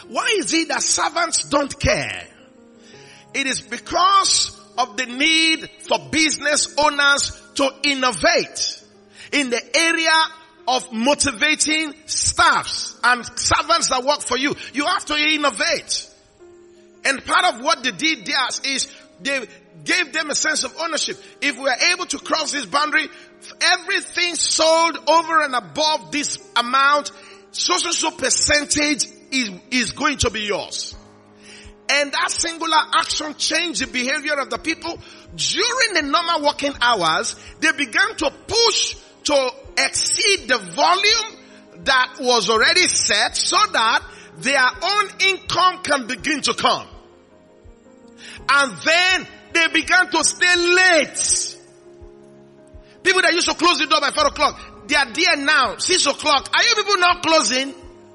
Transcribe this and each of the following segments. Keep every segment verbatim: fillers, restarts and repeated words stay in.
Why is it that servants don't care? It is because of the need for business owners to innovate in the area of motivating staffs and servants that work for you. You have to innovate. And part of what they did there is they gave them a sense of ownership. If we are able to cross this boundary, everything sold over and above this amount, so so so percentage is, is going to be yours. And that singular action changed the behavior of the people. During the normal working hours, they began to push to exceed the volume that was already set so that their own income can begin to come. And then they began to stay late. People that used to close the door by four o'clock, they are there now, six o'clock. Are you people now closing?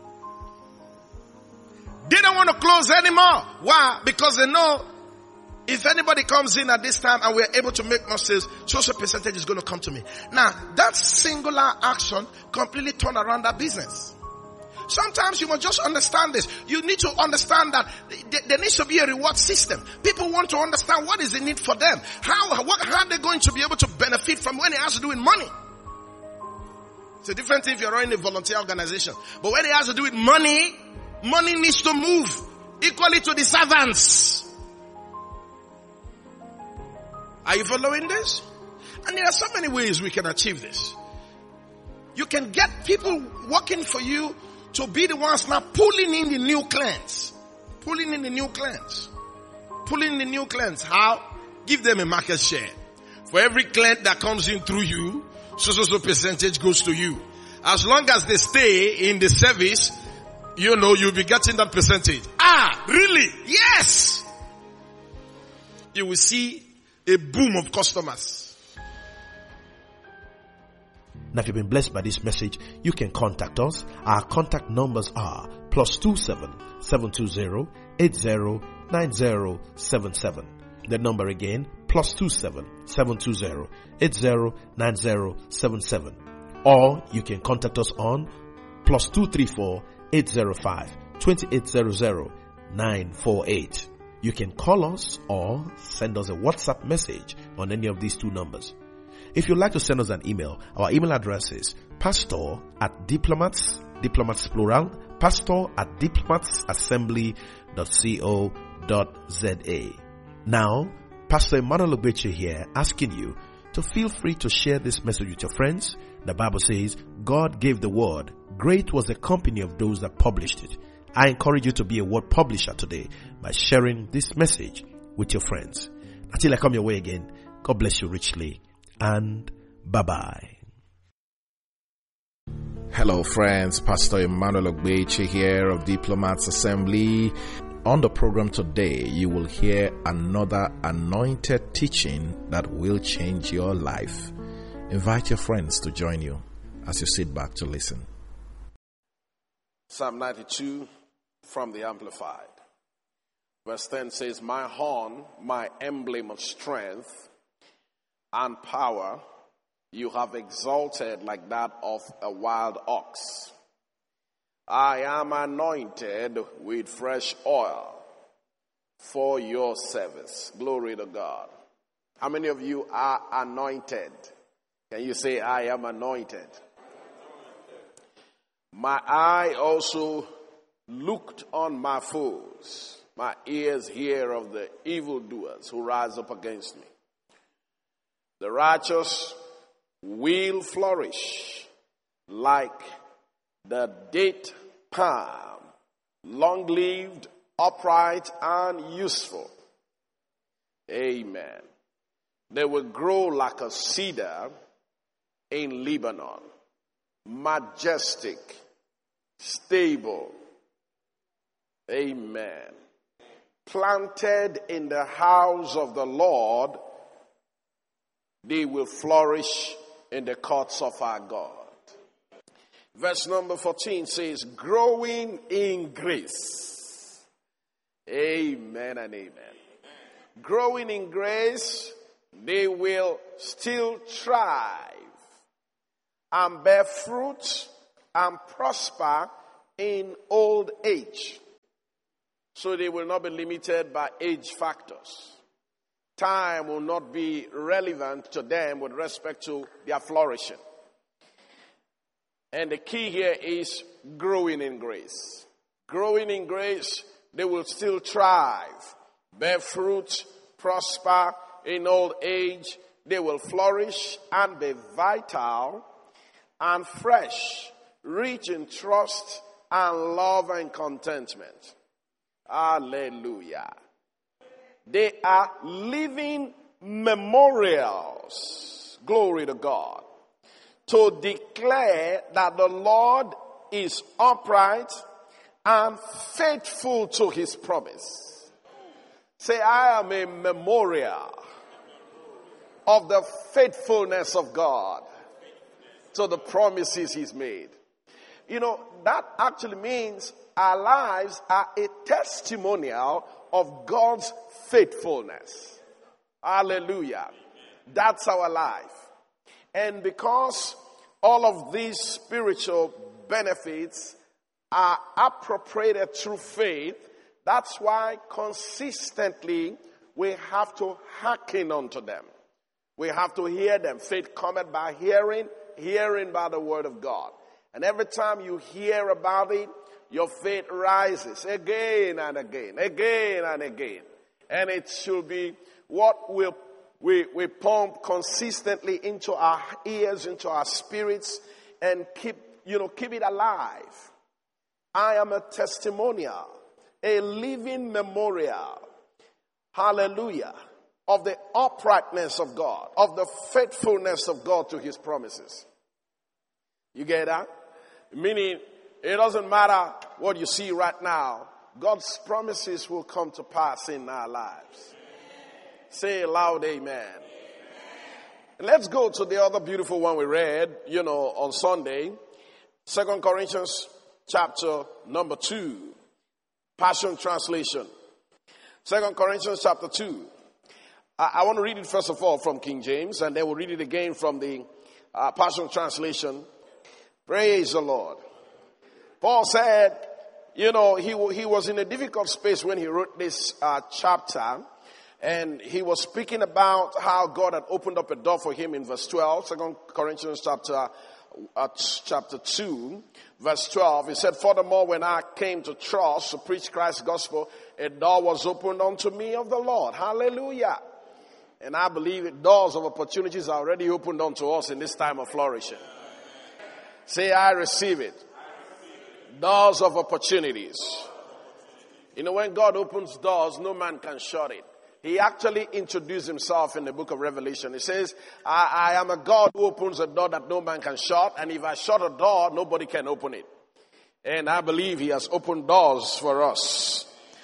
They don't want to close anymore. Why? Because they know if anybody comes in at this time and we're able to make more sales, social percentage is going to come to me. Now, that singular action completely turned around that business. Sometimes you must just understand this. You need to understand that there needs to be a reward system. People want to understand what is the need for them. How, what, how are they going to be able to benefit from when it has to do with money? It's a different thing if you're running a volunteer organization. But when it has to do with money, money needs to move equally to the servants. Are you following this? And there are so many ways we can achieve this. You can get people working for you to be the ones now pulling in the new clients. Pulling in the new clients. Pulling in the new clients. How? Give them a market share. For every client that comes in through you, so so so percentage goes to you. As long as they stay in the service, you know, you'll be getting that percentage. Ah, really? Yes! You will see a boom of customers. Now, if you've been blessed by this message, you can contact us. Our contact numbers are plus two seven seven two zero eight zero nine zero seven seven. The number again, plus two seven seven two zero eight zero nine zero seven seven. Or you can contact us on plus two three four eight zero five two eight zero zero nine four eight. You can call us or send us a WhatsApp message on any of these two numbers. If you'd like to send us an email, our email address is pastor at diplomats, diplomats plural, pastor at diplomatsassembly dot co dot za. Now, Pastor Emmanuel Ogbeche here asking you to feel free to share this message with your friends. The Bible says, God gave the word. Great was the company of those that published it. I encourage you to be a word publisher today by sharing this message with your friends. Until I come your way again, God bless you richly and bye-bye. Hello friends, Pastor Emmanuel Ogbeche here of Diplomats Assembly. On the program today, you will hear another anointed teaching that will change your life. Invite your friends to join you as you sit back to listen. Psalm ninety-two from the Amplified. Verse ten says, my horn, my emblem of strength and power, you have exalted like that of a wild ox. I am anointed with fresh oil for your service. Glory to God. How many of you are anointed? Can you say, I am anointed? My eye also looked on my foes. My ears hear of the evildoers who rise up against me. The righteous will flourish like the date palm, long-lived, upright, and useful. Amen. They will grow like a cedar in Lebanon, majestic, stable. Amen. Planted in the house of the Lord, they will flourish in the courts of our God. Verse number fourteen says, growing in grace. Amen and amen. Growing in grace, they will still thrive and bear fruit and prosper in old age. So they will not be limited by age factors. Time will not be relevant to them with respect to their flourishing. And the key here is growing in grace. Growing in grace, they will still thrive, bear fruit, prosper in old age. They will flourish and be vital and fresh, rich in trust and love and contentment. Hallelujah. They are living memorials, glory to God, to declare that the Lord is upright and faithful to his promise. Say, I am a memorial of the faithfulness of God to the promises he's made. You know, that actually means our lives are a testimonial of God's faithfulness. Hallelujah. That's our life. And because all of these spiritual benefits are appropriated through faith, that's why consistently we have to hearken unto them. We have to hear them. Faith cometh by hearing, hearing by the word of God. And every time you hear about it, your faith rises again and again, again and again. And it should be what will we, we pump consistently into our ears, into our spirits, and keep, you know, keep it alive. I am a testimonial, a living memorial, hallelujah, of the uprightness of God, of the faithfulness of God to his promises. You get that? Meaning, it doesn't matter what you see right now. God's promises will come to pass in our lives. Say loud, amen. Amen. Let's go to the other beautiful one we read, you know, on Sunday. Second Corinthians chapter number two. Passion Translation. Second Corinthians chapter two. I, I want to read it first of all from King James, and then we'll read it again from the uh, Passion Translation. Praise the Lord. Paul said, you know, he he was in a difficult space when he wrote this uh, chapter. And he was speaking about how God had opened up a door for him in verse twelve. Second Corinthians chapter, uh, chapter two, verse twelve. He said, furthermore, when I came to Troas to preach Christ's gospel, a door was opened unto me of the Lord. Hallelujah. And I believe that doors of opportunities are already opened unto us in this time of flourishing. Say, I receive it. Doors of opportunities. You know, when God opens doors, no man can shut it. He actually introduced himself in the book of Revelation. He says, I, I am a God who opens a door that no man can shut. And if I shut a door, nobody can open it. And I believe he has opened doors for us.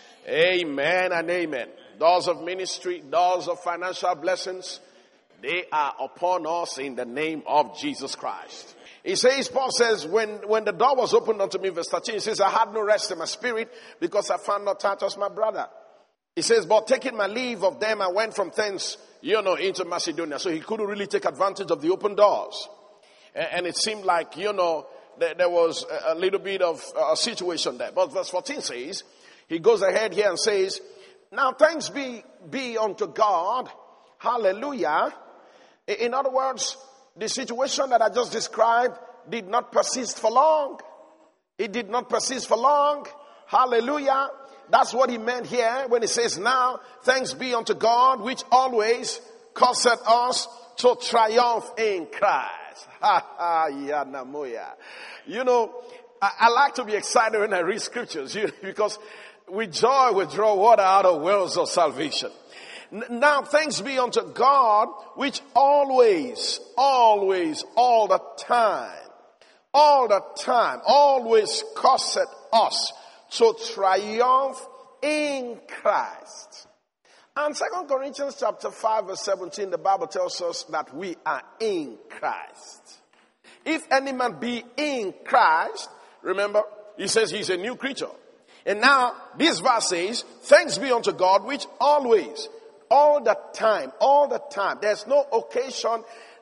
Amen and amen. Doors of ministry, doors of financial blessings, they are upon us in the name of Jesus Christ. He says, Paul says, when, when the door was opened unto me, verse thirteen, he says, I had no rest in my spirit because I found not Titus my brother. He says, but taking my leave of them, I went from thence, you know, into Macedonia. So he couldn't really take advantage of the open doors. And, and it seemed like, you know, there, there was a, a little bit of a situation there. But verse fourteen says, he goes ahead here and says, now thanks be, be unto God. Hallelujah. In other words, the situation that I just described did not persist for long. It did not persist for long. Hallelujah. That's what he meant here when he says, now thanks be unto God, which always causeth us to triumph in Christ. Ha ha, ya namoya. You know, I, I like to be excited when I read scriptures, you, because with joy we draw water out of wells of salvation. Now thanks be unto God, which always, always, all the time, all the time, always causeth us to triumph in Christ. And Second Corinthians chapter five verse seventeen, the Bible tells us that we are in Christ. If any man be in Christ, remember, he says he's a new creature. And now, this verse says, thanks be unto God, which always, all the time, all the time, there's no occasion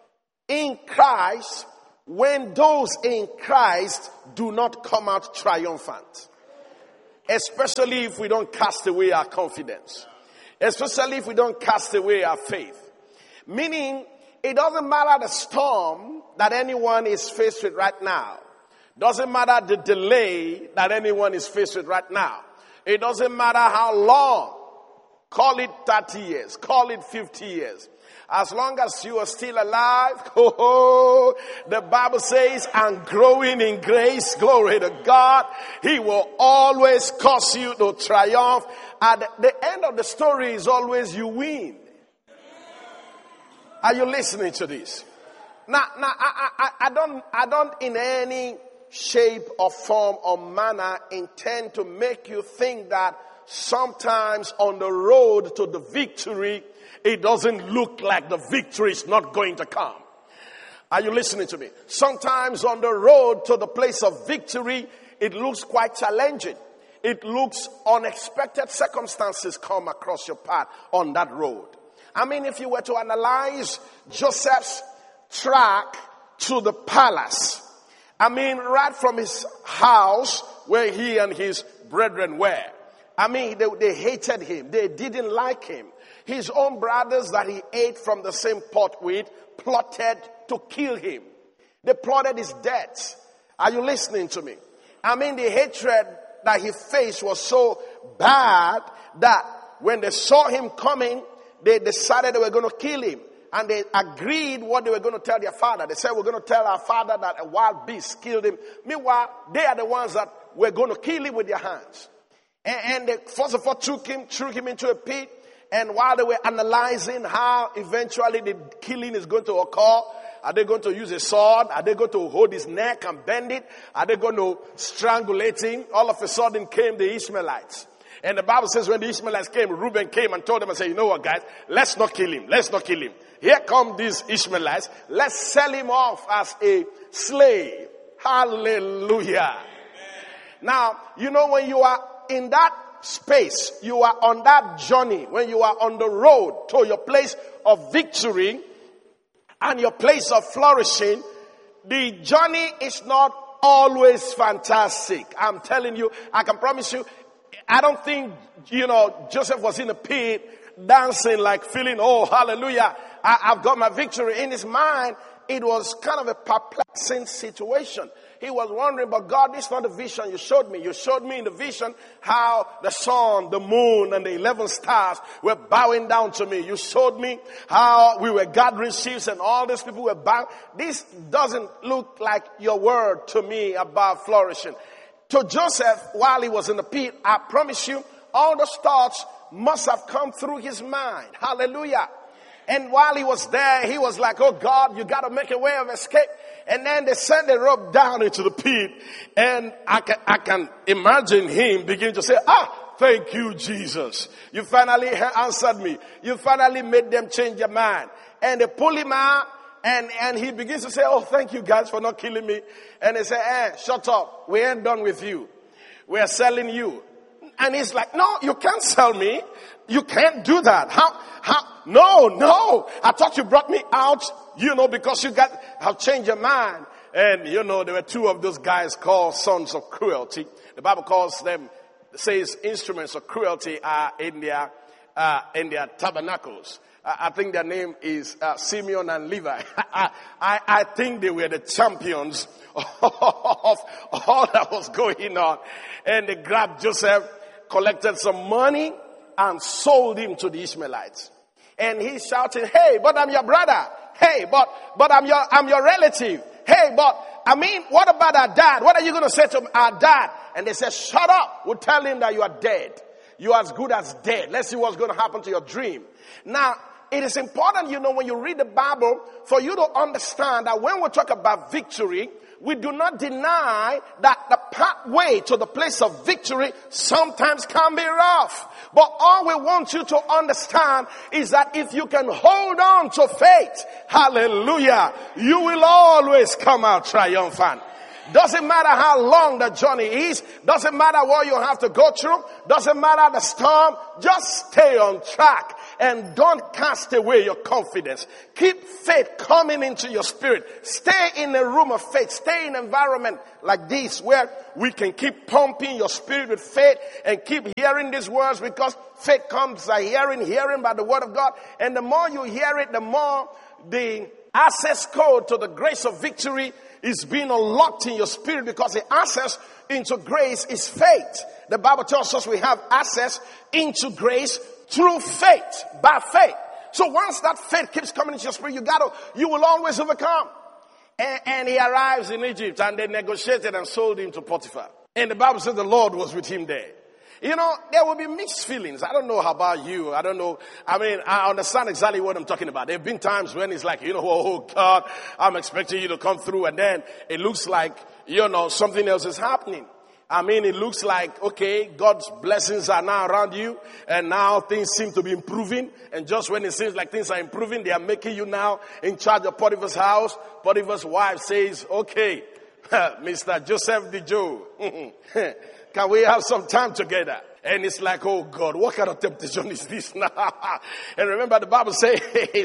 in Christ when those in Christ do not come out triumphant. Especially if we don't cast away our confidence. Especially if we don't cast away our faith. Meaning, it doesn't matter the storm that anyone is faced with right now. Doesn't matter the delay that anyone is faced with right now. It doesn't matter how long. Call it thirty years. Call it fifty years. As long as you are still alive, oh, the Bible says, and growing in grace, glory to God, He will always cause you to triumph. At the end of the story is always you win. Are you listening to this? Now, now I, I, I don't, I don't in any shape or form or manner intend to make you think that sometimes on the road to the victory, it doesn't look like the victory is not going to come. Are you listening to me? Sometimes on the road to the place of victory, it looks quite challenging. It looks unexpected circumstances come across your path on that road. I mean, if you were to analyze Joseph's track to the palace, I mean, right from his house where he and his brethren were, I mean, they, they hated him. They didn't like him. His own brothers that he ate from the same pot with plotted to kill him. They plotted his death. Are you listening to me? I mean, the hatred that he faced was so bad that when they saw him coming, they decided they were going to kill him. And they agreed what they were going to tell their father. They said, we're going to tell our father that a wild beast killed him. Meanwhile, they are the ones that were going to kill him with their hands. And, and they first of all took him, threw him into a pit. And while they were analyzing how eventually the killing is going to occur, are they going to use a sword? Are they going to hold his neck and bend it? Are they going to strangulate him? All of a sudden came the Ishmaelites. And the Bible says when the Ishmaelites came, Reuben came and told them and said, you know what, guys, let's not kill him. Let's not kill him. Here come these Ishmaelites. Let's sell him off as a slave. Hallelujah. Amen. Now, you know, when you are in that space, you are on that journey, when you are on the road to your place of victory and your place of flourishing, the journey is not always fantastic. I'm telling you, I can promise you, I don't think, you know, Joseph was in a pit dancing like feeling, oh, hallelujah, I, I've got my victory. In his mind, it was kind of a perplexing situation. He was wondering, but God, this is not the vision you showed me. You showed me in the vision how the sun, the moon, and the eleven stars were bowing down to me. You showed me how we were gathering sheaves and all these people were bowing. This doesn't look like your word to me about flourishing. To Joseph, while he was in the pit, I promise you, all those thoughts must have come through his mind. Hallelujah. And while he was there, he was like, oh God, you got to make a way of escape. And then they sent the rope down into the pit. And I can, I can imagine him begin to say, ah, thank you, Jesus. You finally answered me. You finally made them change their mind. And they pull him out. And, and he begins to say, oh, thank you guys for not killing me. And they say, eh, shut up. We ain't done with you. We are selling you. And he's like, no, you can't sell me. You can't do that. How, how, no, no. I thought you brought me out, you know, because you got, have changed your mind. And, you know, there were two of those guys called sons of cruelty. The Bible calls them, says instruments of cruelty are in their, uh, in their tabernacles. I think their name is uh, Simeon and Levi. I, I, I think they were the champions of all that was going on. And they grabbed Joseph, collected some money, and sold him to the Ishmaelites. And he's shouting, hey, but I'm your brother. Hey, but but I'm your I'm your relative. Hey, but I mean, what about our dad? What are you going to say to our dad? And they said, shut up. We'll tell him that you are dead. You are as good as dead. Let's see what's going to happen to your dream. Now, it is important, you know, when you read the Bible, for you to understand that when we talk about victory, we do not deny that the pathway to the place of victory sometimes can be rough. But all we want you to understand is that if you can hold on to faith, hallelujah, you will always come out triumphant. Doesn't matter how long the journey is. Doesn't matter what you have to go through. Doesn't matter the storm. Just stay on track. And don't cast away your confidence. Keep faith coming into your spirit. Stay in a room of faith. Stay in an environment like this where we can keep pumping your spirit with faith and keep hearing these words, because faith comes by hearing, hearing by the word of God. And the more you hear it, the more the access code to the grace of victory is being unlocked in your spirit, because the access into grace is faith. The Bible tells us we have access into grace through faith, by faith. So once that faith keeps coming into your spirit, you gotta, you will always overcome. And, and he arrives in Egypt, and they negotiated and sold him to Potiphar. And the Bible says the Lord was with him there. You know, there will be mixed feelings. I don't know how about you. I don't know. I mean, I understand exactly what I'm talking about. There have been times when it's like, you know, oh God, I'm expecting you to come through. And then it looks like, you know, something else is happening. I mean, it looks like, okay, God's blessings are now around you. And now things seem to be improving. And just when it seems like things are improving, they are making you now in charge of Potiphar's house. Potiphar's wife says, okay, Mister Joseph the Jew, can we have some time together? And it's like, oh God, what kind of temptation is this now? And remember, the Bible says,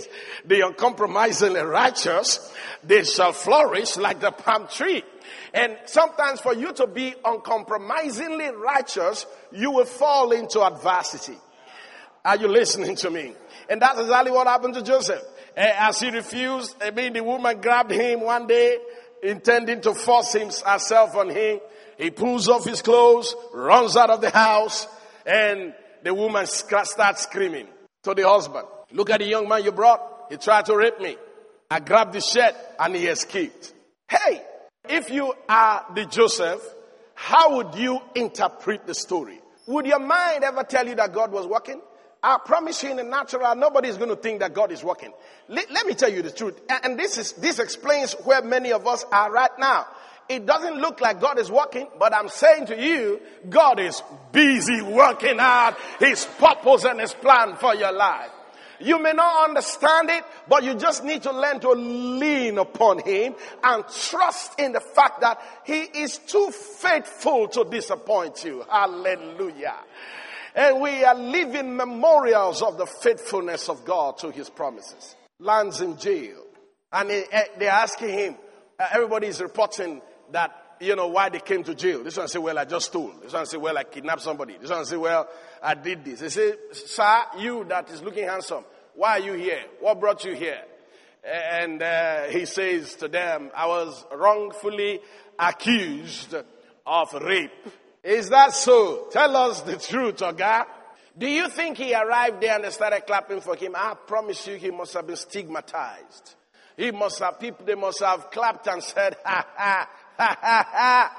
the uncompromisingly righteous, they shall flourish like the palm tree. And sometimes for you to be uncompromisingly righteous, you will fall into adversity. Are you listening to me? And that's exactly what happened to Joseph. As he refused, I mean, the woman grabbed him one day, intending to force herself on him. He pulls off his clothes, runs out of the house, and the woman starts screaming to the husband, look at the young man you brought. He tried to rape me. I grabbed the shirt and he escaped. Hey, if you are the Joseph, how would you interpret the story? Would your mind ever tell you that God was working? I promise you, in the natural, nobody is going to think that God is working. Let, let me tell you the truth. And this is, this explains where many of us are right now. It doesn't look like God is working, but I'm saying to you, God is busy working out His purpose and His plan for your life. You may not understand it, but you just need to learn to lean upon Him and trust in the fact that He is too faithful to disappoint you. Hallelujah. And we are living memorials of the faithfulness of God to His promises. Lands in jail. And they're asking him, everybody is reporting that, you know, why they came to jail. This one say, well, I just stole. This one say, well, I kidnapped somebody. This one say, well, I did this. They say, sir, you that is looking handsome, why are you here? What brought you here? And uh, he says to them, I was wrongfully accused of rape. Is that so? Tell us the truth, Oga. Do you think he arrived there and they started clapping for him? I promise you, he must have been stigmatized. He must have, people, they must have clapped and said, ha, ha, ha, ha, ha,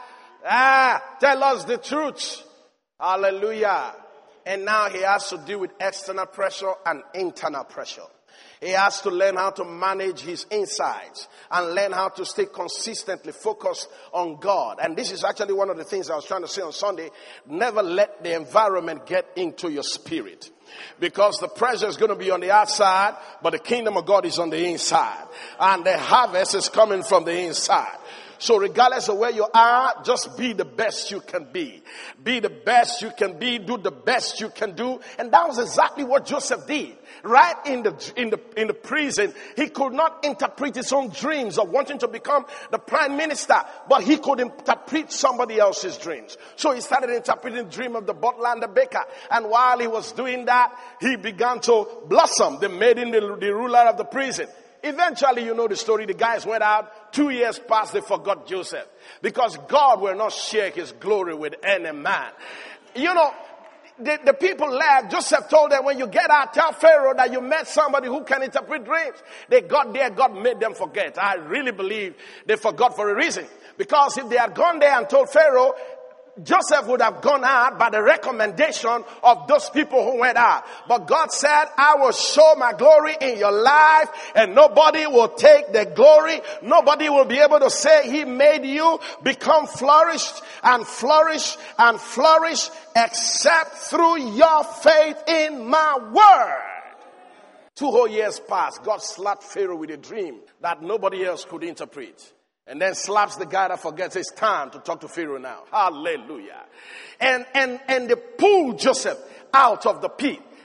ah, tell us the truth. Hallelujah. And now he has to deal with external pressure and internal pressure. He has to learn how to manage his insides and learn how to stay consistently focused on God. And this is actually one of the things I was trying to say on Sunday. Never let the environment get into your spirit. Because the pressure is going to be on the outside, but the kingdom of God is on the inside. And the harvest is coming from the inside. So regardless of where you are, just be the best you can be. Be the best you can be. Do the best you can do. And that was exactly what Joseph did. Right in the, in the, in the prison, he could not interpret his own dreams of wanting to become the prime minister, but he could interpret somebody else's dreams. So he started interpreting the dream of the butler and the baker. And while he was doing that, he began to blossom. They made him the, the ruler of the prison. Eventually, you know the story. The guys went out. Two years passed. They forgot Joseph. Because God will not share His glory with any man. You know, the, the people left. Joseph told them, when you get out, tell Pharaoh that you met somebody who can interpret dreams. They got there. God made them forget. I really believe they forgot for a reason. Because if they had gone there and told Pharaoh, Joseph would have gone out by the recommendation of those people who went out. But God said, I will show my glory in your life, and nobody will take the glory. Nobody will be able to say He made you become flourished and flourish and flourish except through your faith in my word. Two whole years passed. God slapped Pharaoh with a dream that nobody else could interpret. And then slaps the guy that forgets it's time to talk to Pharaoh now. Hallelujah. And, and, and they pulled Joseph out of the pit.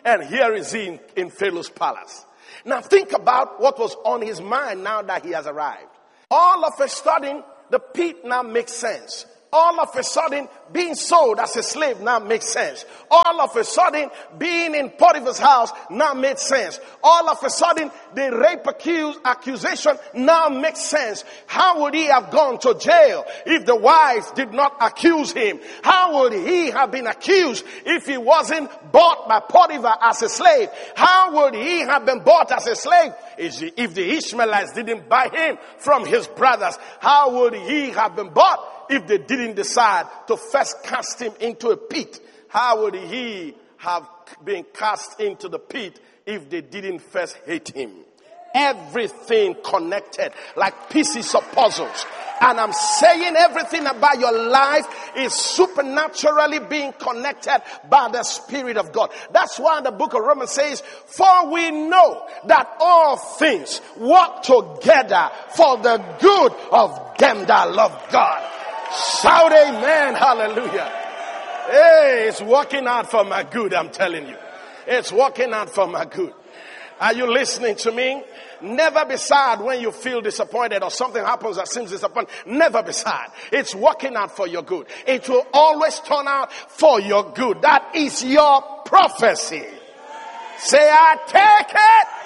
And here is he in, in Pharaoh's palace. Now think about what was on his mind now that he has arrived. All of a sudden, the pit now makes sense. All of a sudden, being sold as a slave now makes sense. All of a sudden, being in Potiphar's house now makes sense. All of a sudden, the rape accuse, accusation now makes sense. How would he have gone to jail if the wife did not accuse him? How would he have been accused if he wasn't bought by Potiphar as a slave? How would he have been bought as a slave if the Ishmaelites didn't buy him from his brothers? How would he have been bought if they didn't decide to first cast him into a pit? How would he have been cast into the pit if they didn't first hate him? Everything connected like pieces of puzzles. And I'm saying everything about your life is supernaturally being connected by the Spirit of God. That's why the book of Romans says, for we know that all things work together for the good of them that love God. Shout amen, hallelujah. Hey, it's working out for my good, I'm telling you. It's working out for my good. Are you listening to me? Never be sad when you feel disappointed or something happens that seems disappointing. Never be sad. It's working out for your good. It will always turn out for your good. That is your prophecy. Say, I take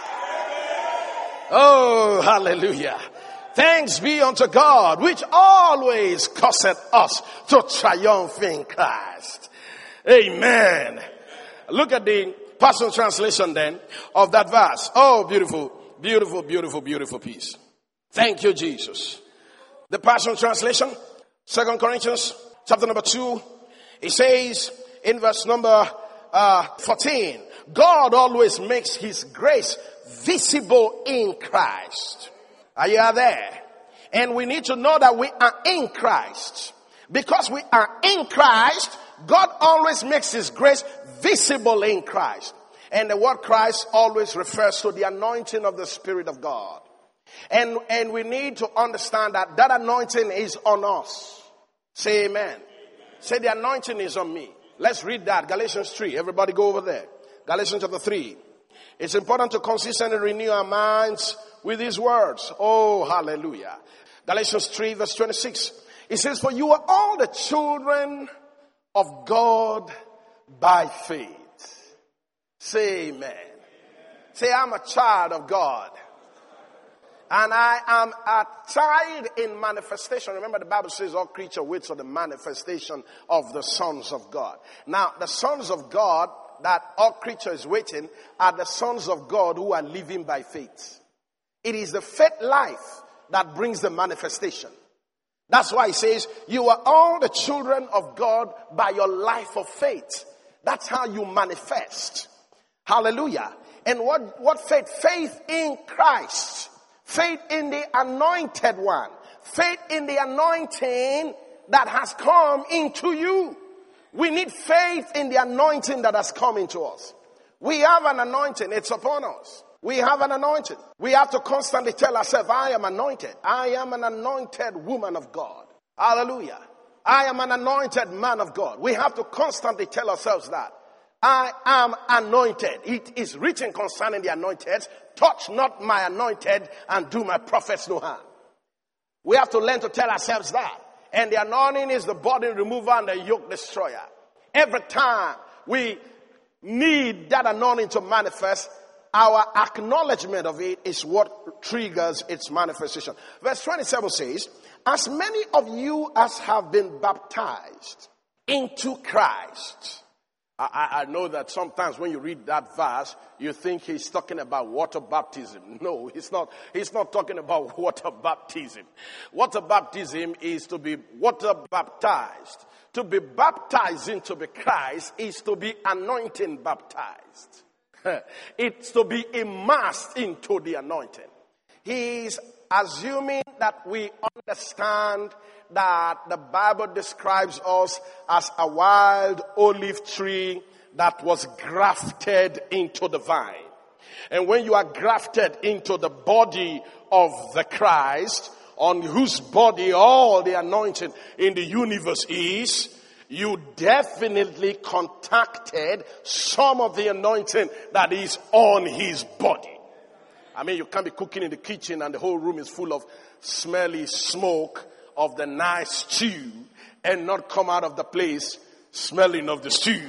it. Oh, hallelujah. Thanks be unto God, which always causeth us to triumph in Christ. Amen. Look at the Passion Translation then of that verse. Oh, beautiful, beautiful, beautiful, beautiful piece. Thank you, Jesus. The Passion Translation, Second Corinthians chapter number two. It says in verse number uh, fourteen, God always makes his grace visible in Christ. Are you there? And we need to know that we are in Christ. Because we are in Christ, God always makes his grace visible in Christ. And the word Christ always refers to the anointing of the Spirit of God. And, and we need to understand that that anointing is on us. Say amen. Say the anointing is on me. Let's read that. Galatians three. Everybody go over there. Galatians chapter three. It's important to consistently renew our minds with these words. Oh, hallelujah. Galatians three verse twenty-six. It says, for you are all the children of God by faith. Say amen. Say, I'm a child of God. And I am a child in manifestation. Remember the Bible says all creature waits for the manifestation of the sons of God. Now, the sons of God that all creature is waiting are the sons of God who are living by faith. It is the faith life that brings the manifestation. That's why he says, you are all the children of God by your life of faith. That's how you manifest. Hallelujah. And what, what faith? Faith in Christ. Faith in the anointed one. Faith in the anointing that has come into you. We need faith in the anointing that has come into us. We have an anointing. It's upon us. We have an anointing. We have to constantly tell ourselves, I am anointed. I am an anointed woman of God. Hallelujah. I am an anointed man of God. We have to constantly tell ourselves that. I am anointed. It is written concerning the anointed, touch not my anointed and do my prophets no harm. We have to learn to tell ourselves that. And the anointing is the burden remover and the yoke destroyer. Every time we need that anointing to manifest, our acknowledgement of it is what triggers its manifestation. Verse twenty-seven says, as many of you as have been baptized into Christ. I, I know that sometimes when you read that verse, you think he's talking about water baptism. No, he's not. He's not talking about water baptism. Water baptism is to be water baptized. To be baptized into the Christ is to be anointing baptized. It's to be immersed into the anointing. He's assuming that we understand that the Bible describes us as a wild olive tree that was grafted into the vine. And when you are grafted into the body of the Christ, on whose body all the anointing in the universe is, you definitely contacted some of the anointing that is on his body. I mean, you can't be cooking in the kitchen and the whole room is full of smelly smoke of the nice stew and not come out of the place smelling of the stew.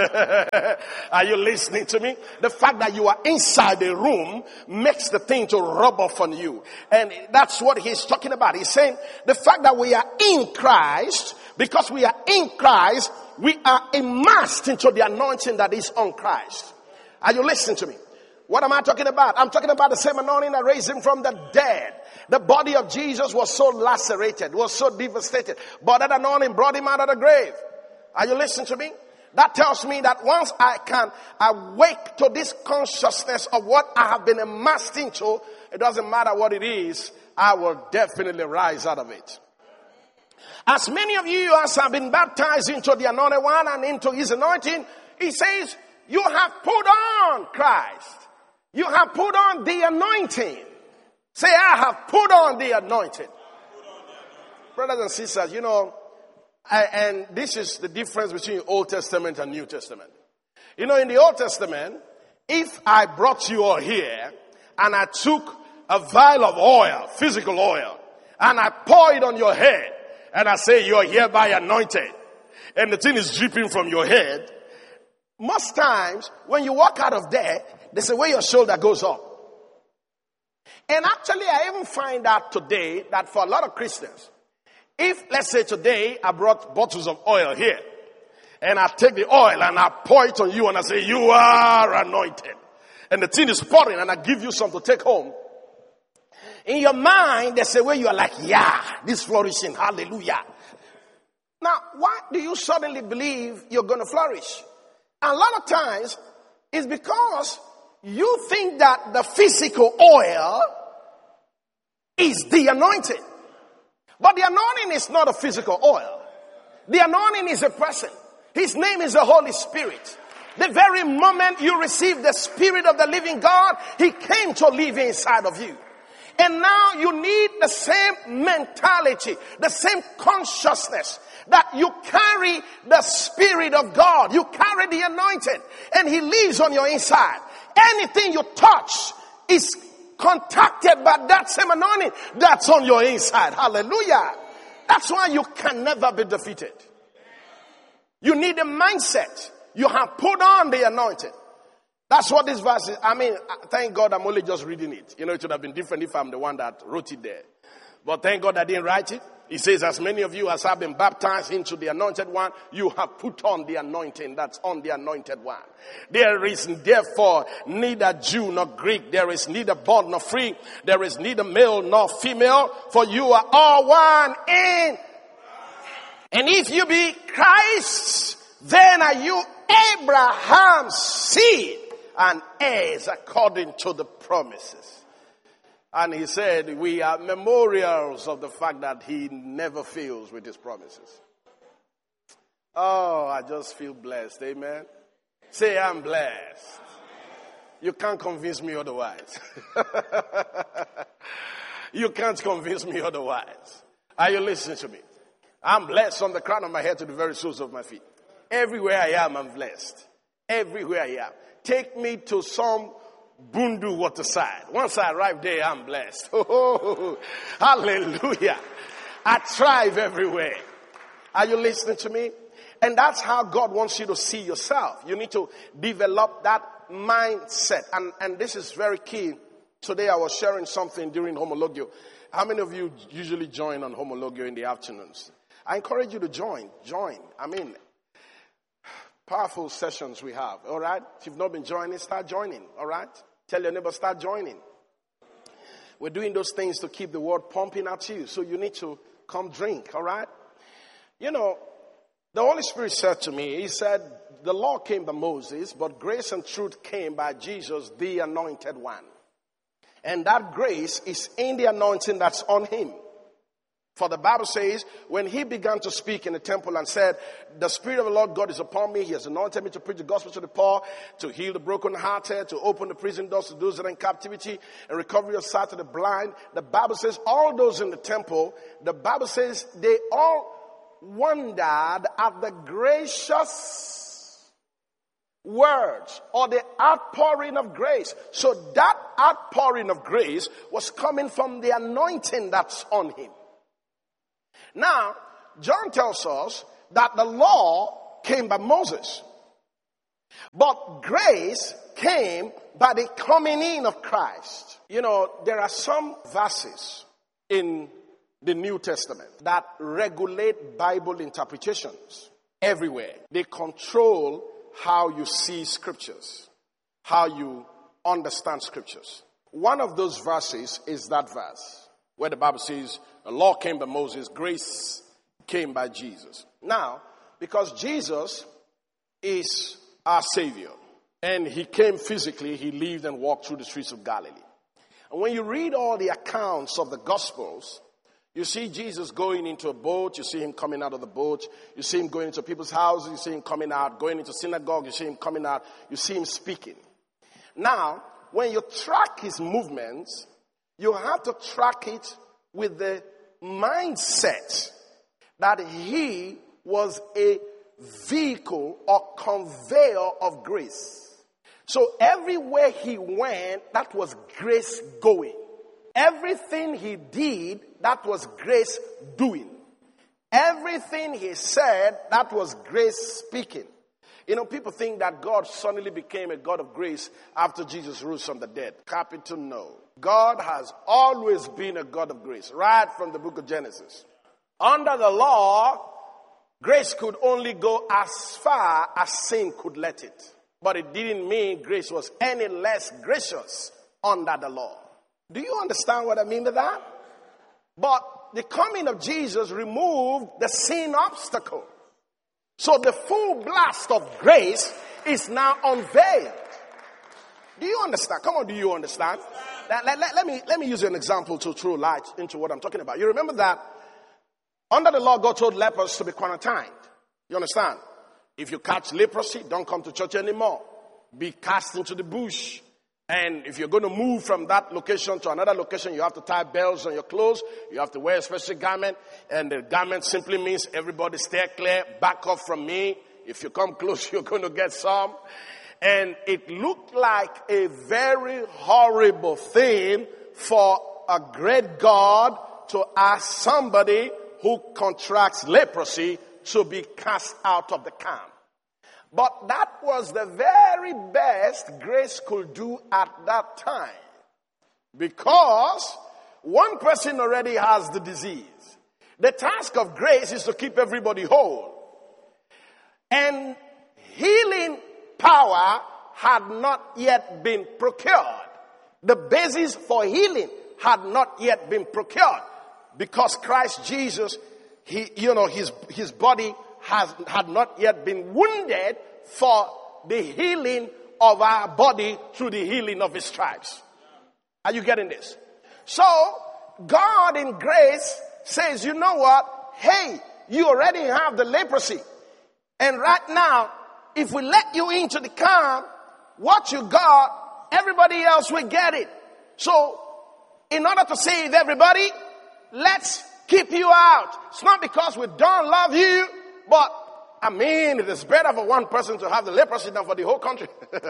Are you listening to me? The fact that you are inside the room makes the thing to rub off on you. And that's what he's talking about. He's saying the fact that we are in Christ, because we are in Christ, we are immersed into the anointing that is on Christ. Are you listening to me? What am I talking about? I'm talking about the same anointing that raised him from the dead. The body of Jesus was so lacerated, was so devastated, but that anointing brought him out of the grave. Are you listening to me? That tells me that once I can awake to this consciousness of what I have been immersed into, it doesn't matter what it is, I will definitely rise out of it. As many of you as have been baptized into the anointed one and into his anointing, he says, you have put on Christ. You have put on the anointing. Say, I have put on the anointing. Brothers and sisters, you know, I, and this is the difference between Old Testament and New Testament. You know, in the Old Testament, if I brought you all here and I took a vial of oil, physical oil, and I pour it on your head and I say you're hereby anointed and the thing is dripping from your head, most times when you walk out of there, there's a way your shoulder goes up. And actually, I even find out today that for a lot of Christians, if, let's say today, I brought bottles of oil here, and I take the oil and I pour it on you and I say, you are anointed. And the thing is pouring and I give you some to take home. In your mind, there's a way you are like, yeah, this flourishing, hallelujah. Now, why do you suddenly believe you're going to flourish? A lot of times, it's because you think that the physical oil is the anointing. But the anointing is not a physical oil. The anointing is a person. His name is the Holy Spirit. The very moment you receive the Spirit of the living God, he came to live inside of you. And now you need the same mentality, the same consciousness that you carry the Spirit of God. You carry the anointing and he lives on your inside. Anything you touch is contacted by that same anointing that's on your inside. Hallelujah. That's why you can never be defeated. You need a mindset. You have put on the anointing. That's what this verse is. I mean, thank God I'm only just reading it. You know, it would have been different if I'm the one that wrote it there. But thank God I didn't write it. He says, as many of you as have been baptized into the anointed one, you have put on the anointing that's on the anointed one. There is therefore neither Jew nor Greek. There is neither bond nor free. There is neither male nor female. For you are all one in. And if you be Christ's, then are you Abraham's seed and heirs according to the promises. And he said, we are memorials of the fact that he never fails with his promises. Oh, I just feel blessed. Amen. Say, I'm blessed. You can't convince me otherwise. You can't convince me otherwise. Are you listening to me? I'm blessed from the crown of my head to the very soles of my feet. Everywhere I am, I'm blessed. Everywhere I am. Take me to some Bundu waterside. Once I arrive there, I'm blessed. Oh, hallelujah. I thrive everywhere. Are you listening to me? And that's how God wants you to see yourself. You need to develop that mindset. And, and this is very key. Today I was sharing something during Homologio. How many of you usually join on Homologio in the afternoons? I encourage you to join. Join. I mean, powerful sessions we have. All right? If you've not been joining, start joining. All right? Tell your neighbor, start joining. We're doing those things to keep the word pumping at you. So you need to come drink. All right? You know, the Holy Spirit said to me, he said, the law came by Moses, but grace and truth came by Jesus, the anointed one. And that grace is in the anointing that's on him. For the Bible says, when he began to speak in the temple and said, the Spirit of the Lord God is upon me. He has anointed me to preach the gospel to the poor, to heal the brokenhearted, to open the prison doors to those that are in captivity, and recovery of sight to the blind. The Bible says all those in the temple, the Bible says they all wondered at the gracious words or the outpouring of grace. So that outpouring of grace was coming from the anointing that's on him. Now, John tells us that the law came by Moses, but grace came by the coming in of Christ. You know, there are some verses in the New Testament that regulate Bible interpretations everywhere. They control how you see scriptures, how you understand scriptures. One of those verses is that verse where the Bible says the law came by Moses, grace came by Jesus. Now, because Jesus is our Savior, and he came physically, he lived and walked through the streets of Galilee. And when you read all the accounts of the Gospels, you see Jesus going into a boat, you see him coming out of the boat, you see him going into people's houses, you see him coming out, going into synagogue, you see him coming out, you see him speaking. Now, when you track his movements, you have to track it with the mindset that he was a vehicle or conveyor of grace. So everywhere he went, that was grace going. Everything he did, that was grace doing. Everything he said, that was grace speaking. You know, people think that God suddenly became a God of grace after Jesus rose from the dead. Capital no. God has always been a God of grace, right from the book of Genesis. Under the law, grace could only go as far as sin could let it. But it didn't mean grace was any less gracious under the law. Do you understand what I mean by that? But the coming of Jesus removed the sin obstacle. So the full blast of grace is now unveiled. Do you understand? Come on, do you understand? Let, let, let, let me, let me use an example to throw light into what I'm talking about. You remember that under the law, God told lepers to be quarantined. You understand? If you catch leprosy, don't come to church anymore. Be cast into the bush. And if you're going to move from that location to another location, you have to tie bells on your clothes. You have to wear a special garment. And the garment simply means everybody stay clear, back off from me. If you come close, you're going to get some. And it looked like a very horrible thing for a great God to ask somebody who contracts leprosy to be cast out of the camp. But that was the very best grace could do at that time. Because one person already has the disease. The task of grace is to keep everybody whole. And healing power had not yet been procured. The basis for healing had not yet been procured. Because Christ Jesus, he, you know, his, his body has, had not yet been wounded for the healing of our body through the healing of his stripes. Are you getting this? So, God in grace says, you know what? Hey, you already have the leprosy. And right now, if we let you into the camp, what you got, everybody else will get it. So, in order to save everybody, let's keep you out. It's not because we don't love you, but I mean, it is better for one person to have the leprosy than for the whole country.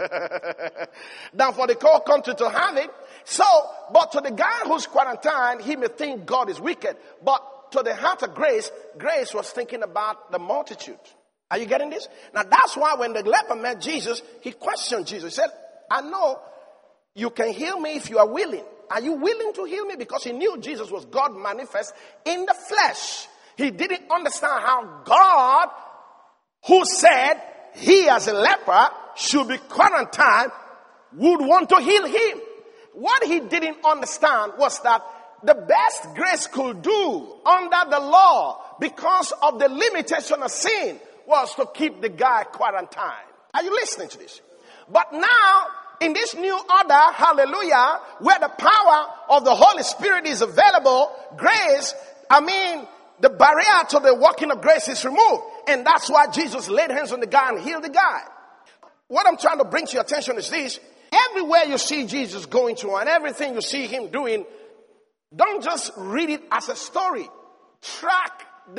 than for the whole country to have it. So, but to the guy who's quarantined, he may think God is wicked. But to the heart of grace, grace was thinking about the multitude. Are you getting this? Now that's why when the leper met Jesus, he questioned Jesus. He said, I know you can heal me if you are willing. Are you willing to heal me? Because he knew Jesus was God manifest in the flesh. He didn't understand how God, who said he as a leper should be quarantined, would want to heal him. What he didn't understand was that the best grace could do under the law, because of the limitation of sin, was to keep the guy quarantined. Are you listening to this? But now, in this new order, hallelujah, where the power of the Holy Spirit is available, grace, I mean, the barrier to the working of grace is removed. And that's why Jesus laid hands on the guy and healed the guy. What I'm trying to bring to your attention is this. Everywhere you see Jesus going to and everything you see him doing, don't just read it as a story. Track the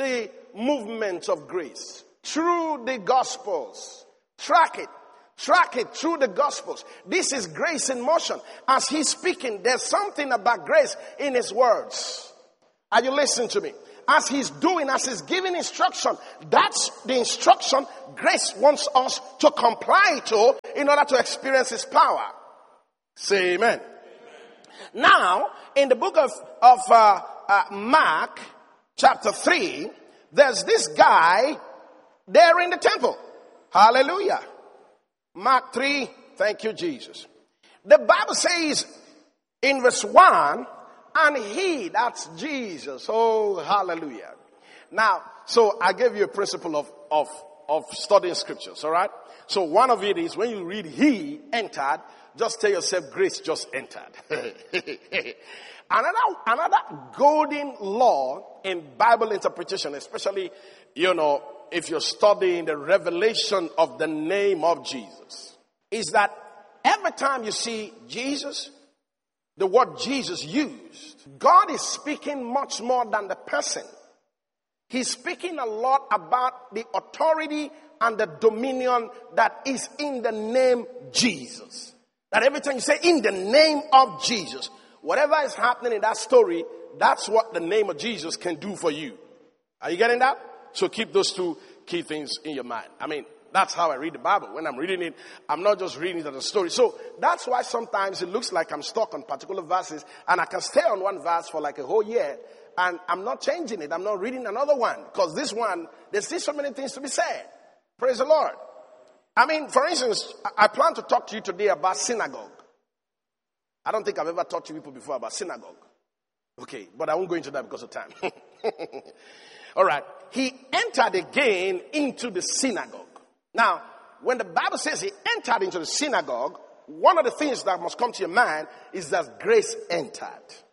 movement of grace through the Gospels. Track it. Track it through the Gospels. This is grace in motion. As he's speaking, there's something about grace in his words. Are you listening to me? As he's doing, as he's giving instruction, that's the instruction grace wants us to comply to in order to experience his power. Say amen. Amen. Now, in the book of, of uh, uh, Mark, chapter three, there's this guy there in the temple. Hallelujah. Mark three, thank you, Jesus. The Bible says in verse one, and he, that's Jesus. Oh, hallelujah. Now, so I gave you a principle of, of, of studying scriptures, all right? So one of it is when you read he entered, just tell yourself grace just entered. another, another golden law in Bible interpretation, especially, you know, if you're studying the revelation of the name of Jesus, is that every time you see Jesus, the word Jesus used, God is speaking much more than the person. He's speaking a lot about the authority and the dominion that is in the name Jesus. That every time you say in the name of Jesus, whatever is happening in that story, that's what the name of Jesus can do for you. Are you getting that? So keep those two key things in your mind. I mean, that's how I read the Bible. When I'm reading it, I'm not just reading it as a story. So that's why sometimes it looks like I'm stuck on particular verses and I can stay on one verse for like a whole year and I'm not changing it. I'm not reading another one because this one, there's still so many things to be said. Praise the Lord. I mean, for instance, I plan to talk to you today about synagogue. I don't think I've ever talked to people before about synagogue. Okay, but I won't go into that because of time. All right. He entered again into the synagogue. Now, when the Bible says he entered into the synagogue, one of the things that must come to your mind is that grace entered.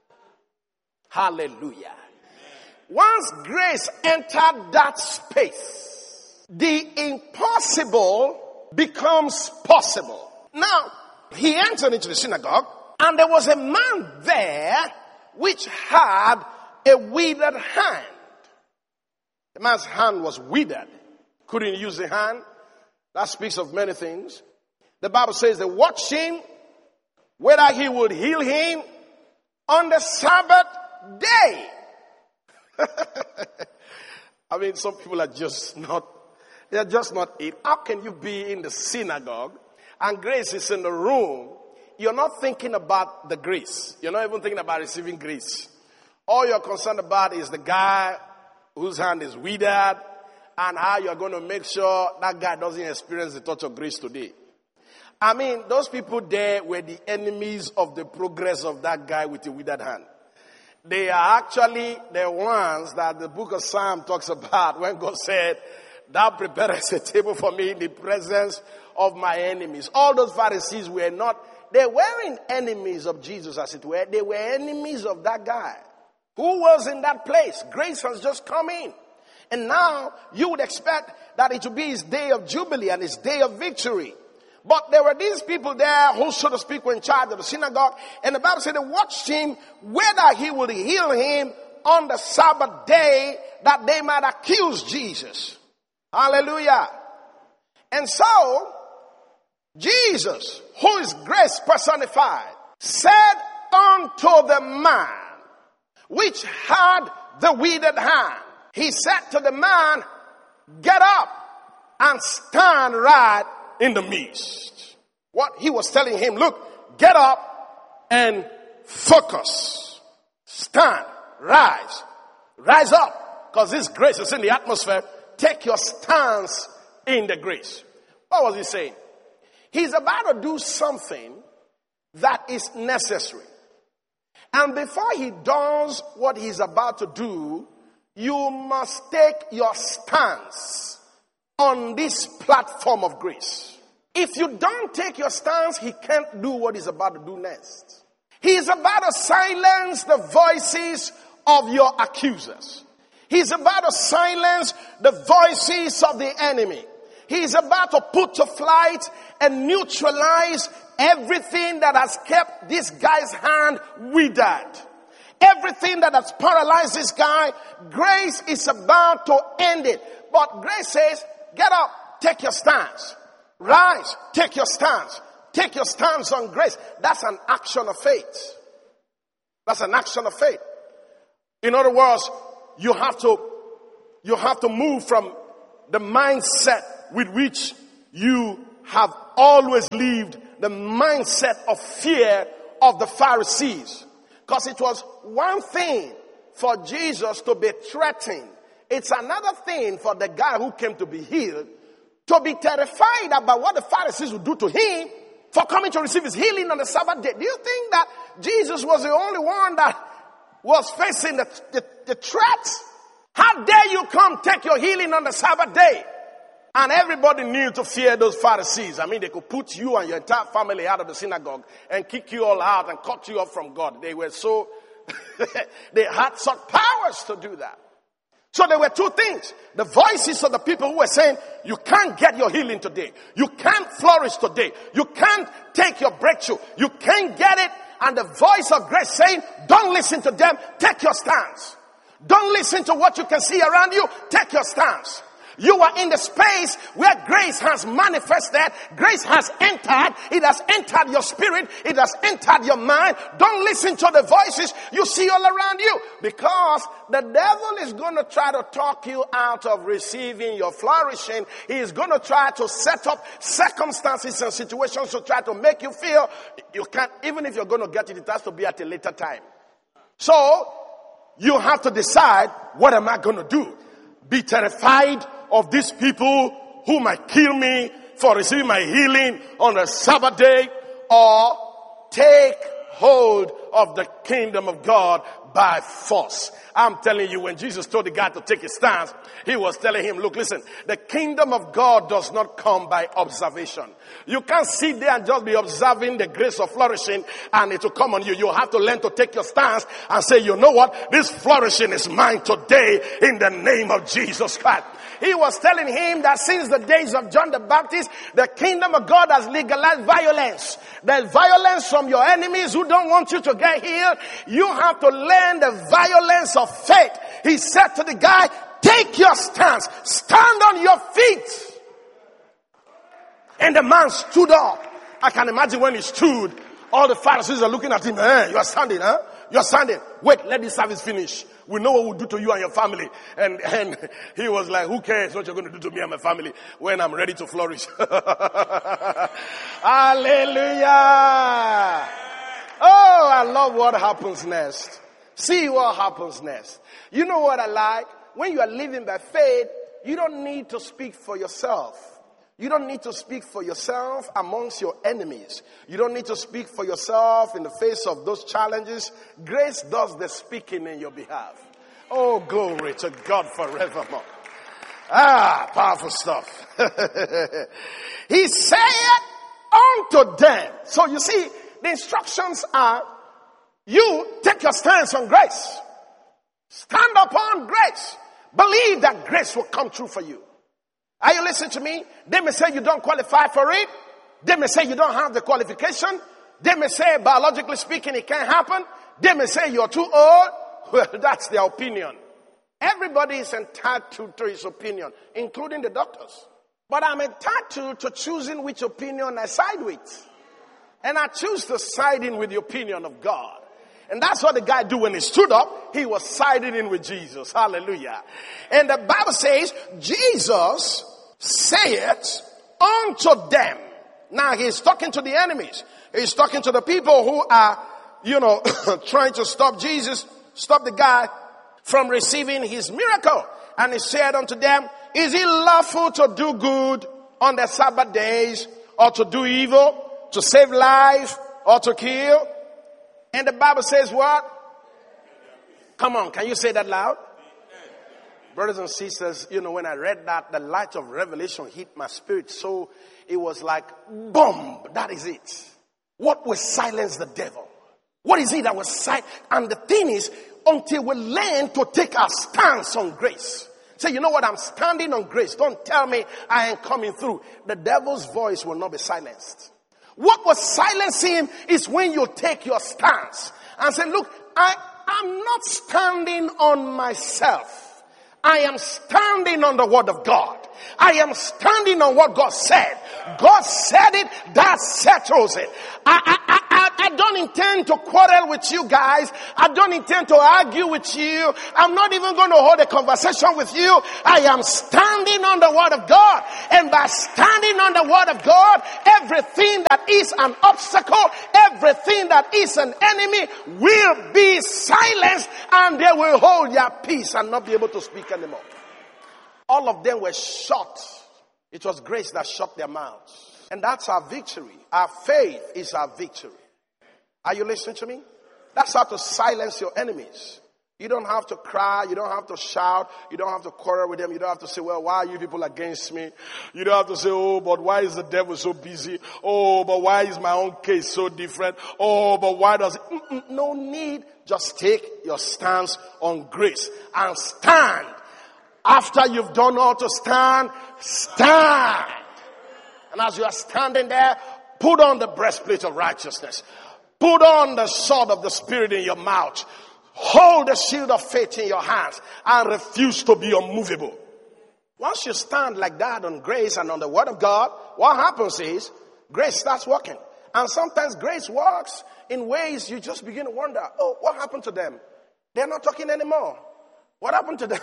Hallelujah. Once grace entered that space, the impossible becomes possible. Now, he entered into the synagogue, and there was a man there which had a withered hand. The man's hand was withered. Couldn't use the hand. That speaks of many things. The Bible says they watched him, whether he would heal him on the Sabbath day. I mean, some people are just not, they're just not it. How can you be in the synagogue and grace is in the room? You're not thinking about the grace. You're not even thinking about receiving grace. All you're concerned about is the guy whose hand is withered and how you're going to make sure that guy doesn't experience the touch of grace today. I mean, those people there were the enemies of the progress of that guy with the withered hand. They are actually the ones that the book of Psalm talks about when God said, thou preparest a table for me in the presence of my enemies. All those Pharisees were not, they weren't enemies of Jesus as it were. They were enemies of that guy who was in that place. Grace has just come in. And now you would expect that it would be his day of jubilee and his day of victory. But there were these people there who, so to speak, were in charge of the synagogue. And the Bible said they watched him whether he would heal him on the Sabbath day that they might accuse Jesus. Hallelujah. And so, Jesus, who is grace personified, said unto the man which had the withered hand, he said to the man, get up and stand right in the midst. What he was telling him, look, get up and focus. Stand, rise, rise up, because this grace is in the atmosphere. Take your stance in the grace. What was he saying? He's about to do something that is necessary. And before he does what he's about to do, you must take your stance on this platform of grace. If you don't take your stance, he can't do what he's about to do next. He's about to silence the voices of your accusers. He's about to silence the voices of the enemy. He's about to put to flight and neutralize everything that has kept this guy's hand withered. Everything that has paralyzed this guy, grace is about to end it. But grace says, get up, take your stance. Rise, take your stance. Take your stance on grace. That's an action of faith. That's an action of faith. In other words, you have to, you have to move from the mindset with which you have always lived, the mindset of fear of the Pharisees. Because it was one thing for Jesus to be threatened. It's another thing for the guy who came to be healed to be terrified about what the Pharisees would do to him for coming to receive his healing on the Sabbath day. Do you think that Jesus was the only one that was facing the, the, the threat? How dare you come take your healing on the Sabbath day? And everybody knew to fear those Pharisees. I mean, they could put you and your entire family out of the synagogue and kick you all out and cut you off from God. They were so, they had such powers to do that. So there were two things. The voices of the people who were saying, you can't get your healing today. You can't flourish today. You can't take your breakthrough. You can't get it. And the voice of grace saying, don't listen to them. Take your stance. Don't listen to what you can see around you. Take your stance. You are in the space where grace has manifested. Grace has entered. It has entered your spirit. It has entered your mind. Don't listen to the voices you see all around you. Because the devil is going to try to talk you out of receiving your flourishing. He is going to try to set up circumstances and situations to try to make you feel you can't. Even if you're going to get it, it has to be at a later time. So you have to decide, what am I going to do? Be terrified of these people who might kill me for receiving my healing on the Sabbath day, or take hold of the kingdom of God by force. I'm telling you, when Jesus told the guy to take his stance, he was telling him, look, listen, the kingdom of God does not come by observation. You can't sit there and just be observing the grace of flourishing and it will come on you. You have to learn to take your stance and say, you know what? This flourishing is mine today in the name of Jesus Christ. He was telling him that since the days of John the Baptist, the kingdom of God has legalized violence. There's violence from your enemies who don't want you to get healed. You have to learn the violence of faith. He said to the guy, take your stance. Stand on your feet. And the man stood up. I can imagine when he stood, all the Pharisees are looking at him. Eh, you are standing, huh? You are standing. Wait, let this service finish. We know what we'll do to you and your family. And, and he was like, who cares what you're going to do to me and my family when I'm ready to flourish? Hallelujah. Oh, I love what happens next. See what happens next. You know what I like? When you are living by faith, you don't need to speak for yourself. You don't need to speak for yourself amongst your enemies. You don't need to speak for yourself in the face of those challenges. Grace does the speaking in your behalf. Oh, glory to God forevermore. Ah, powerful stuff. He said unto them. So you see, the instructions are, you take your stance on grace. Stand upon grace. Believe that grace will come true for you. Are you listening to me? They may say you don't qualify for it. They may say you don't have the qualification. They may say, biologically speaking, it can't happen. They may say you're too old. Well, that's their opinion. Everybody is entitled to his opinion, including the doctors. But I'm entitled to choosing which opinion I side with. And I choose to side in with the opinion of God. And that's what the guy did when he stood up. He was siding in with Jesus. Hallelujah. And the Bible says, Jesus saith unto them. Now he's talking to the enemies. He's talking to the people who are, you know, trying to stop Jesus, stop the guy from receiving his miracle. And he said unto them, is it lawful to do good on the Sabbath days, or to do evil, to save life, or to kill? And the Bible says what? Come on, can you say that loud? Brothers and sisters, you know, when I read that, the light of revelation hit my spirit. So it was like, boom, that is it. What will silence the devil? What is it that will silence? And the thing is, until we learn to take our stance on grace. Say, you know what, I'm standing on grace. Don't tell me I ain't coming through. The devil's voice will not be silenced. What will silence him is when you take your stance and say, look, I, I'm not standing on myself. I am standing on the word of God. I am standing on what God said. God said it, that settles it. I, I, I, I don't intend to quarrel with you guys. I don't intend to argue with you. I'm not even going to hold a conversation with you. I am standing on the word of God. And by standing on the word of God, everything that is an obstacle, everything that is an enemy will be silenced, and they will hold their peace and not be able to speak anymore. All of them were shut. It was grace that shut their mouths. And that's our victory. Our faith is our victory. Are you listening to me? That's how to silence your enemies. You don't have to cry. You don't have to shout. You don't have to quarrel with them. You don't have to say, well, why are you people against me? You don't have to say, oh, but why is the devil so busy? Oh, but why is my own case so different? Oh, but why does it? Mm-mm, no need. Just take your stance on grace and stand. After you've done all to stand, stand. And as you are standing there, put on the breastplate of righteousness. Put on the sword of the Spirit in your mouth. Hold the shield of faith in your hands and refuse to be unmovable. Once you stand like that on grace and on the word of God, what happens is grace starts working. And sometimes grace works in ways you just begin to wonder, oh, what happened to them? They're not talking anymore. What happened to them?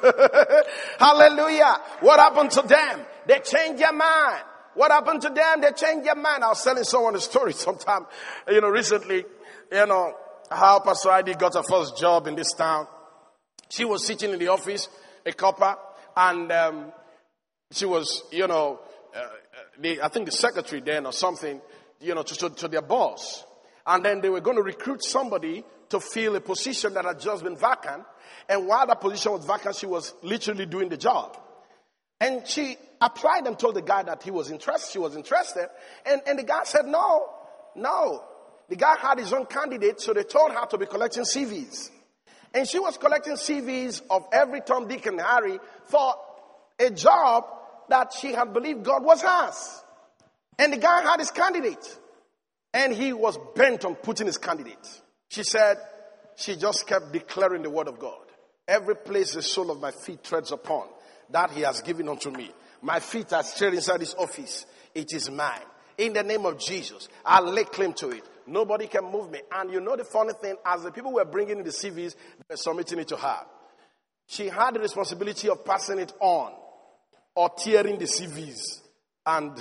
Hallelujah. What happened to them? They changed their mind. What happened to them? They changed their mind. I was telling someone a story sometime, you know, recently, you know, how Pastor Heidi got her first job in this town. She was sitting in the office, a copper, and um, she was, you know, uh, the, I think the secretary then or something, you know, to, to, to their boss. And then they were going to recruit somebody to fill a position that had just been vacant. And while that position was vacant, she was literally doing the job. And she applied and told the guy that he was interested. She was interested. And, and the guy said, no, no. The guy had his own candidate, so they told her to be collecting C Vs. And she was collecting C Vs of every Tom, Dick, and Harry for a job that she had believed God was hers. And the guy had his candidate. And he was bent on putting his candidate. She said she just kept declaring the word of God. Every place the sole of my feet treads upon, that he has given unto me. My feet are straight inside this office. It is mine. In the name of Jesus, I lay claim to it. Nobody can move me. And you know the funny thing, as the people were bringing in the C Vs, they were submitting it to her. She had the responsibility of passing it on or tearing the C Vs. And,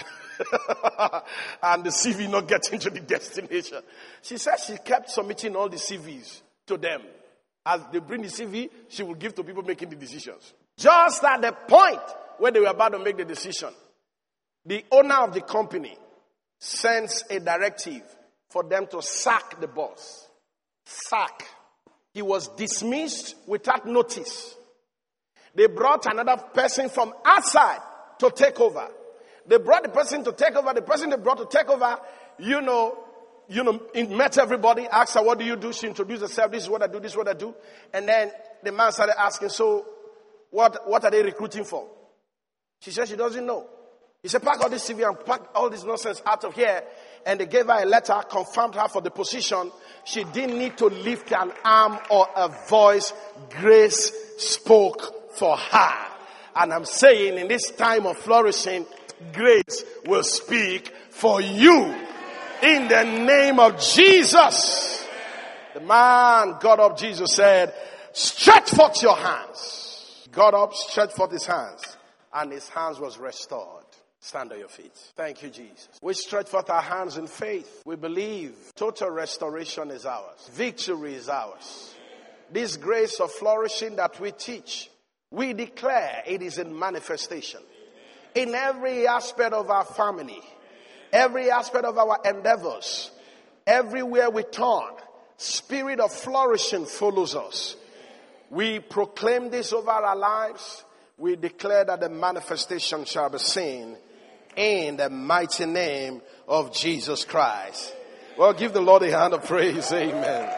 and the C V not getting to the destination. She said she kept submitting all the C Vs to them. As they bring the C V, she will give to people making the decisions. Just at the point where they were about to make the decision, the owner of the company sends a directive for them to sack the boss. Sack. He was dismissed without notice. They brought another person from outside to take over. They brought the person to take over. The person they brought to take over, you know, you know, met everybody, asked her, what do you do? She introduced herself. This is what I do. This is what I do. And then the man started asking, so what, what are they recruiting for? She said she doesn't know. He said, pack all this C V and pack all this nonsense out of here. And they gave her a letter, confirmed her for the position. She didn't need to lift an arm or a voice. Grace spoke for her. And I'm saying in this time of flourishing, grace will speak for you. In the name of Jesus. The man got up, Jesus said, stretch forth your hands. Got up, stretched forth his hands. And his hands was restored. Stand on your feet. Thank you, Jesus. We stretch forth our hands in faith. We believe total restoration is ours. Victory is ours. This grace of flourishing that we teach, we declare it is in manifestation. In every aspect of our family, every aspect of our endeavors, everywhere we turn, spirit of flourishing follows us. We proclaim this over our lives. We declare that the manifestation shall be seen in the mighty name of Jesus Christ. Well, give the Lord a hand of praise. Amen.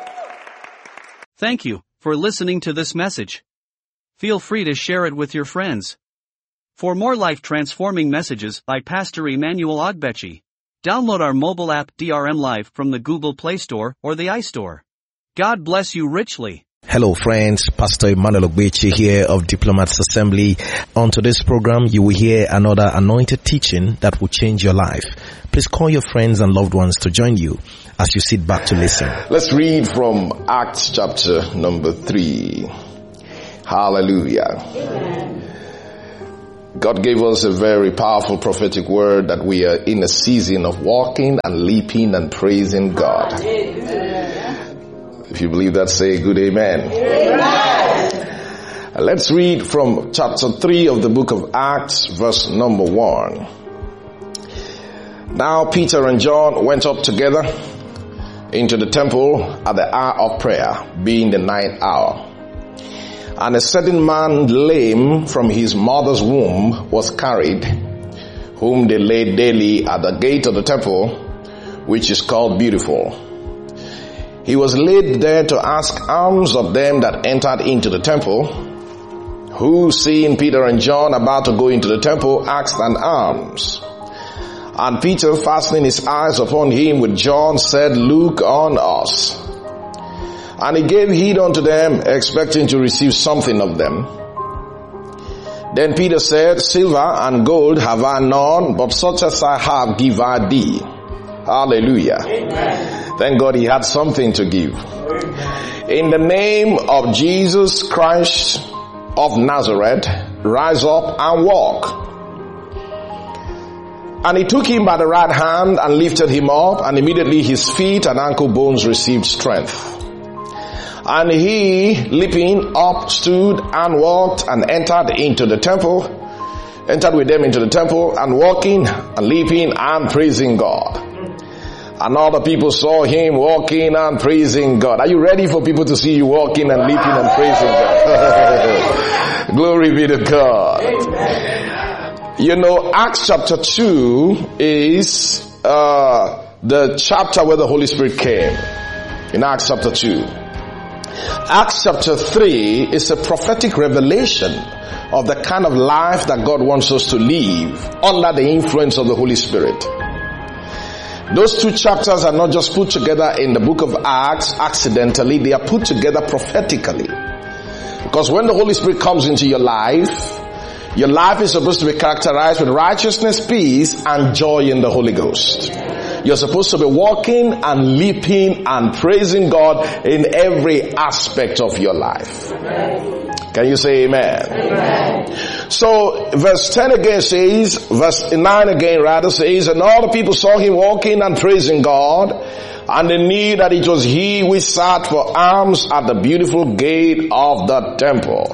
Thank you for listening to this message. Feel free to share it with your friends. For more life-transforming messages by Pastor Emmanuel Ogbechi, download our mobile app D R M Live from the Google Play Store or the iStore. God bless you richly. Hello friends, Pastor Emmanuel Ogbeche here of Diplomats Assembly. On today's program, you will hear another anointed teaching that will change your life. Please call your friends and loved ones to join you as you sit back to listen. Let's read from Acts chapter number three. Hallelujah. Amen. God gave us a very powerful prophetic word that we are in a season of walking and leaping and praising God. Amen. If you believe that, say good amen. Amen. Let's read from chapter three of the book of Acts, verse number one. Now Peter and John went up together into the temple at the hour of prayer, being the ninth hour. And a certain man lame from his mother's womb was carried, whom they laid daily at the gate of the temple, which is called Beautiful. He was laid there to ask alms of them that entered into the temple, who, seeing Peter and John about to go into the temple, asked an alms. And Peter, fastening his eyes upon him with John, said, Look on us. And he gave heed unto them, expecting to receive something of them. Then Peter said, Silver and gold have I none, but such as I have give I thee. Hallelujah. Amen. Thank God he had something to give. Amen. In the name of Jesus Christ of Nazareth, rise up and walk. And he took him by the right hand and lifted him up, and immediately his feet and ankle bones received strength. And he, leaping up, stood and walked and entered into the temple, entered with them into the temple, and walking and leaping and praising God. And all the people saw him walking and praising God. Are you ready for people to see you walking and leaping and praising God? Glory be to God. Amen. You know, Acts chapter two is uh the chapter where the Holy Spirit came. In Acts chapter two. Acts chapter three is a prophetic revelation of the kind of life that God wants us to live under the influence of the Holy Spirit. Those two chapters are not just put together in the book of Acts accidentally, they are put together prophetically. Because when the Holy Spirit comes into your life, your life is supposed to be characterized with righteousness, peace, and joy in the Holy Ghost. You're supposed to be walking and leaping and praising God in every aspect of your life. Amen. Can you say amen? Amen? So verse ten again says, verse nine again rather says, and all the people saw him walking and praising God, and they knew that it was he which sat for alms at the beautiful gate of the temple.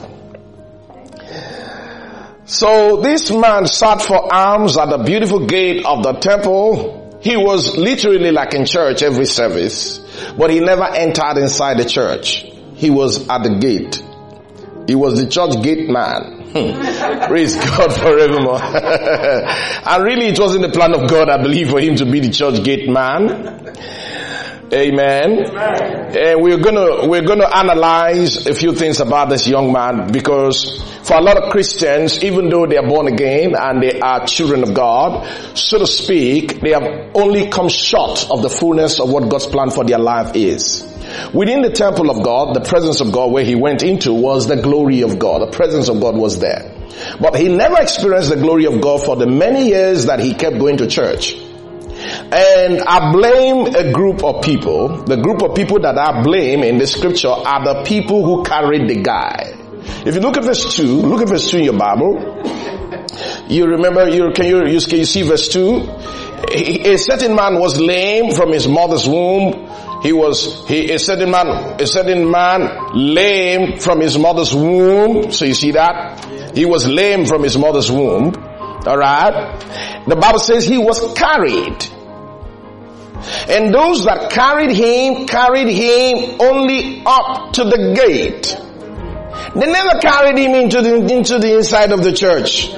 So this man sat for alms at the beautiful gate of the temple. He was literally like in church every service, but he never entered inside the church. He was at the gate. He was the church gate man. Praise God forevermore. And really it wasn't the plan of God, I believe, for him to be the church gate man. Amen. Amen. And we're gonna, we're gonna analyze a few things about this young man, because for a lot of Christians, even though they are born again and they are children of God, so to speak, they have only come short of the fullness of what God's plan for their life is. Within the temple of God, the presence of God where he went into was the glory of God. The presence of God was there. But he never experienced the glory of God for the many years that he kept going to church. And I blame a group of people. The group of people that I blame in the scripture are the people who carried the guy. If you look at verse two, look at verse two in your Bible. You remember, you can you, you, can you see verse two? A certain man was lame from his mother's womb. He was, he, a certain man, a certain man lame from his mother's womb. So you see that? He was lame from his mother's womb. Alright? The Bible says he was carried. And those that carried him, carried him only up to the gate. They never carried him into the, into the inside of the church.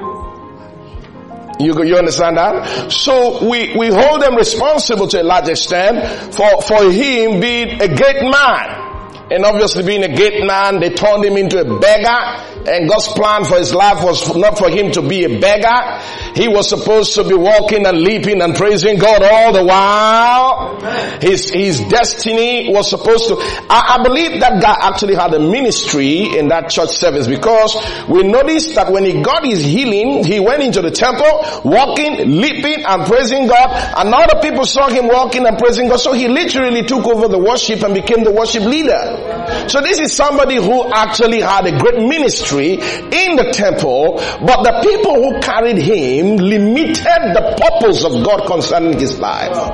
You, you understand that? So we, we hold them responsible to a large extent for, for him being a gate man. And obviously being a gate man, they turned him into a beggar. And God's plan for his life was not for him to be a beggar. He was supposed to be walking and leaping and praising God all the while. His, his destiny was supposed to, I, I believe that guy actually had a ministry in that church service, because we noticed that when he got his healing, he went into the temple, walking, leaping and praising God, and other people saw him walking and praising God. So he literally took over the worship and became the worship leader. So this is somebody who actually had a great ministry in the temple, but the people who carried him limited the purpose of God concerning his life.